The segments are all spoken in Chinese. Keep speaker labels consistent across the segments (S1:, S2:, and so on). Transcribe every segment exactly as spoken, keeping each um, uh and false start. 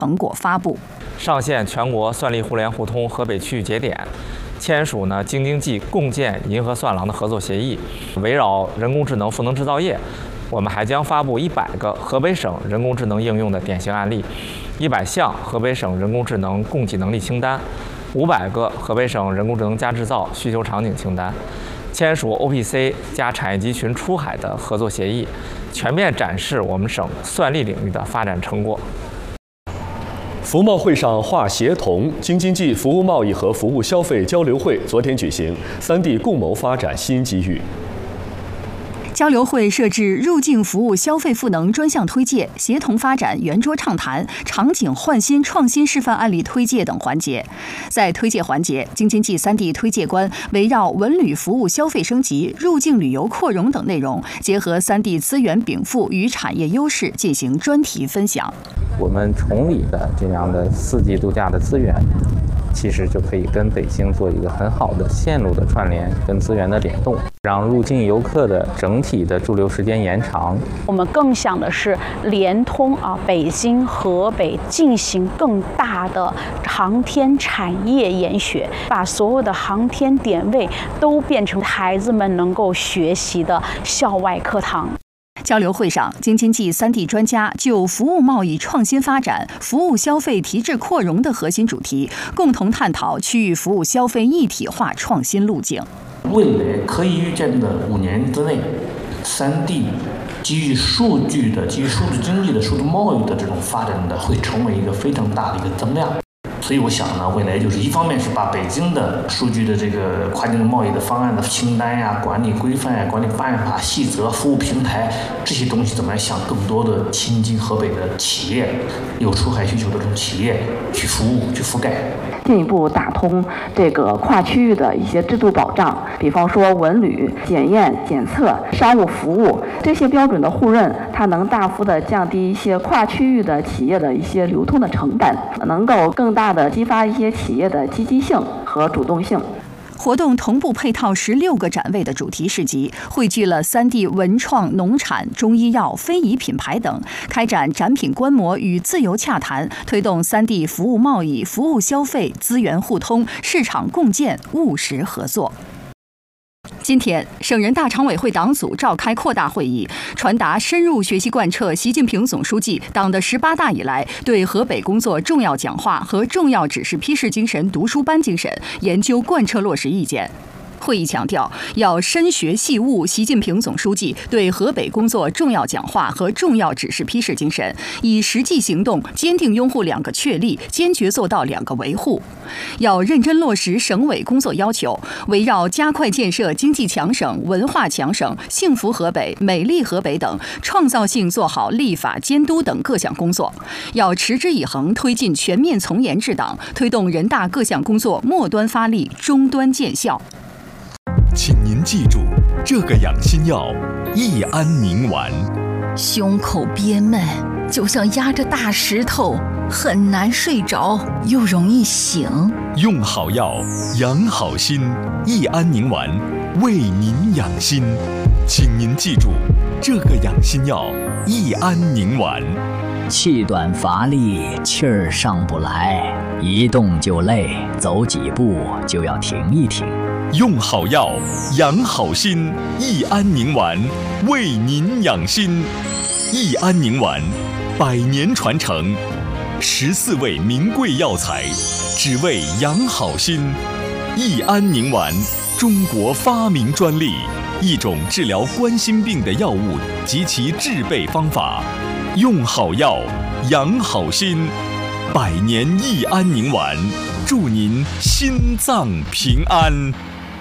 S1: 成果发布，
S2: 上线全国算力互联互通河北区域节点，签署呢京津冀共建银河算廊的合作协议。围绕人工智能赋能制造业，我们还将发布一百个河北省人工智能应用的典型案例，一百项河北省人工智能供给能力清单，五百个河北省人工智能加制造需求场景清单。签署 O P C 加产业集群出海的合作协议，全面展示我们省算力领域的发展成果。
S3: 服贸会上话协同，京津冀服务贸易和服务消费交流会昨天举行，三地共谋发展新机遇。
S1: 交流会设置入境服务消费赋能专项推介、协同发展圆桌畅谈、场景焕新创新示范案例推介等环节。在推介环节，京津冀三地推介官围绕文旅服务消费升级、入境旅游扩容等内容，结合三地资源禀赋与产业优势进行专题分享。
S4: 我们崇礼的这样的四季度假的资源，其实就可以跟北京做一个很好的线路的串联，跟资源的联动，让入境游客的整体的驻留时间延长。
S5: 我们更想的是联通啊，北京、河北进行更大的航天产业研学，把所有的航天点位都变成孩子们能够学习的校外课堂。
S1: 交流会上，京津冀三地专家就服务贸易创新发展、服务消费提质扩容的核心主题，共同探讨区域服务消费一体化创新路径。
S6: 未来可以预见的五年之内，三地基于数据的、基于数字经济的、数字贸易的这种发展的，会成为一个非常大的一个增量。所以我想呢，未来就是一方面是把北京的数据的这个跨境贸易的方案的清单呀、管理规范呀、管理办法、细则、服务平台这些东西，怎么样向更多的亲近河北的企业、有出海需求的这种企业去服务、去覆盖。
S7: 进一步打通这个跨区域的一些制度保障，比方说文旅、检验、检测、商务服务这些标准的互认，它能大幅的降低一些跨区域的企业的一些流通的成本，能够更大的激发一些企业的积极性和主动性。
S1: 活动同步配套十六个展位的主题市集，汇聚了三地文创、农产、中医药、非遗品牌等，开展展品观摩与自由洽谈，推动三地服务贸易、服务消费、资源互通、市场共建务实合作。今天，省人大常委会党组召开扩大会议，传达深入学习贯彻习近平总书记党的十八大以来对河北工作重要讲话和重要指示批示精神读书班精神研究贯彻落实意见。会议强调，要深学细悟习近平总书记对河北工作重要讲话和重要指示批示精神，以实际行动坚定拥护两个确立，坚决做到两个维护。要认真落实省委工作要求，围绕加快建设经济强省、文化强省、幸福河北、美丽河北等，创造性做好立法监督等各项工作。要持之以恒推进全面从严治党，推动人大各项工作末端发力，终端见效。
S8: 请您记住，这个养心药益安宁丸。
S9: 胸口憋闷，就像压着大石头，很难睡着，又容易醒。
S8: 用好药，养好心，益安宁丸为您养心。请您记住，这个养心药益安宁丸。
S10: 气短乏力，气儿上不来，一动就累，走几步就要停一停。
S8: 用好药，养好心，益安宁丸为您养心。益安宁丸，百年传承，十四味名贵药材，只为养好心。益安宁丸，中国发明专利，一种治疗冠心病的药物及其制备方法。用好药，养好心，百年益安宁丸，祝您心脏平安。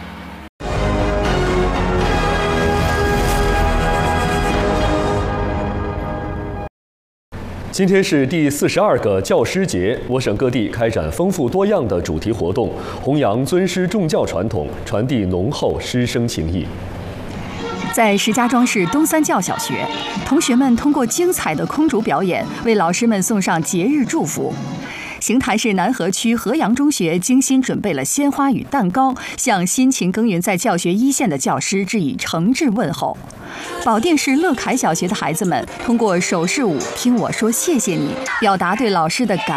S3: 今天是第四十二个教师节，我省各地开展丰富多样的主题活动，弘扬尊师重教传统，传递浓厚师生情谊。
S1: 在石家庄市东三教小学，同学们通过精彩的空竹表演，为老师们送上节日祝福。邢台市南河区河阳中学精心准备了鲜花与蛋糕，向辛勤耕耘在教学一线的教师致以诚挚问候。保定市乐凯小学的孩子们通过手势舞“听我说谢谢你”，表达对老师的感